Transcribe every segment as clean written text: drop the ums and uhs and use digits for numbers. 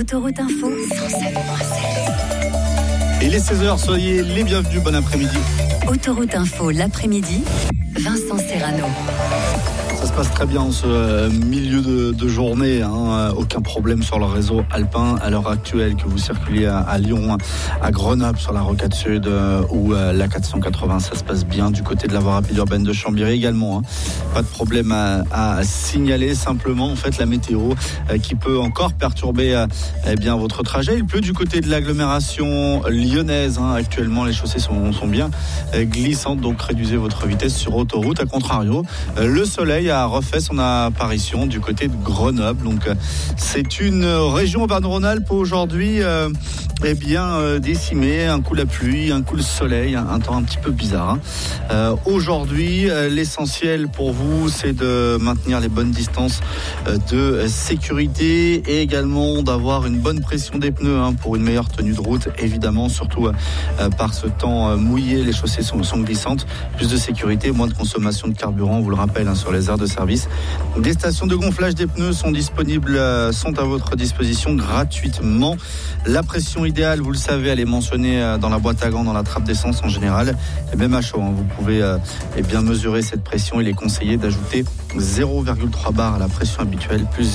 Autoroute Info 107.7. Et les 16h, soyez les bienvenus, bon après-midi. Autoroute Info, l'après-midi, Vincent Serrano. Ça se passe très bien en ce milieu de journée, aucun problème sur le réseau alpin à l'heure actuelle, que vous circuliez à Lyon, à Grenoble sur la rocade sud ou la 480, ça se passe bien du côté de la voie rapide urbaine de Chambéry également. Pas de problème à signaler, simplement en fait la météo qui peut encore perturber votre trajet. Il pleut du côté de l'agglomération lyonnaise, actuellement les chaussées sont bien glissantes, donc réduisez votre vitesse sur autoroute. À contrario, le soleil a refait son apparition du côté de Grenoble. Donc c'est une région Auvergne-Rhône-Alpes aujourd'hui décimée, un coup la pluie, un coup le soleil, un temps un petit peu bizarre. Aujourd'hui, l'essentiel pour vous, c'est de maintenir les bonnes distances de sécurité et également d'avoir une bonne pression des pneus pour une meilleure tenue de route, évidemment, surtout par ce temps mouillé, les chaussées sont glissantes. Plus de sécurité, moins de consommation de carburant, on vous le rappelle, sur les aires de service. Des stations de gonflage des pneus sont à votre disposition gratuitement. La pression idéale, vous le savez, elle est mentionnée dans la boîte à gants, dans la trappe d'essence en général, et même à chaud. Vous pouvez mesurer cette pression. Il est conseillé d'ajouter 0,3 bar à la pression habituelle, plus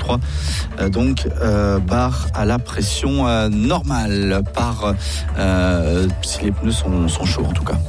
0,3 bar à la pression normale, si les pneus sont chauds en tout cas.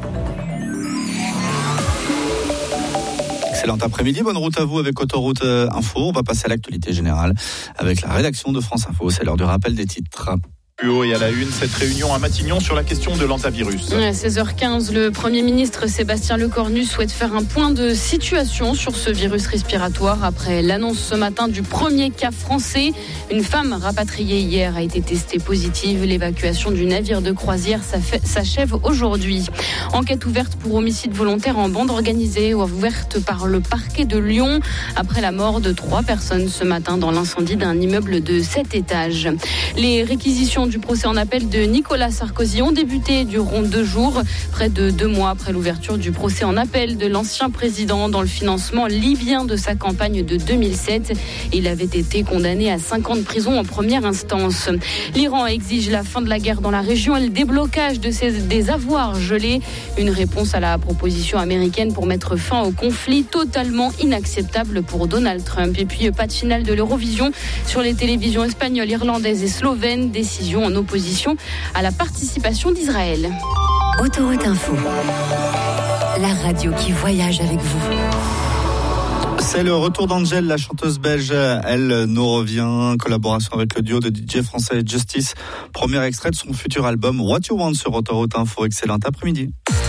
Excellent après-midi, bonne route à vous avec Autoroute Info. On va passer à l'actualité générale avec la rédaction de France Info. C'est l'heure du rappel des titres. Et à la une, cette réunion à Matignon sur la question de l'antivirus. 16h15, le Premier ministre Sébastien Lecornu souhaite faire un point de situation sur ce virus respiratoire après l'annonce ce matin du premier cas français. Une femme rapatriée hier a été testée positive. L'évacuation du navire de croisière s'achève aujourd'hui. Enquête ouverte pour homicide volontaire en bande organisée, ouverte par le parquet de Lyon après la mort de 3 personnes ce matin dans l'incendie d'un immeuble de 7 étages. Les réquisitions du procès en appel de Nicolas Sarkozy ont débuté durant 2 jours, près de 2 mois après l'ouverture du procès en appel de l'ancien président dans le financement libyen de sa campagne de 2007. Il avait été condamné à 5 ans de prison en première instance. L'Iran exige la fin de la guerre dans la région et le déblocage des avoirs gelés. Une réponse à la proposition américaine pour mettre fin au conflit, totalement inacceptable pour Donald Trump. Et puis, pas de finale de l'Eurovision sur les télévisions espagnoles, irlandaises et slovènes. Décision en opposition à la participation d'Israël. Autoroute Info, la radio qui voyage avec vous. C'est le retour d'Angèle, la chanteuse belge. Elle nous revient, collaboration avec le duo de DJ français Justice. Premier extrait de son futur album What You Want sur Autoroute Info. Excellent après-midi.